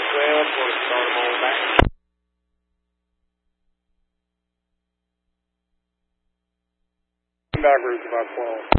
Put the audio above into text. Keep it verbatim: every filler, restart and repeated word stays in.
twelve, we'll start them on back. Back route about twelve.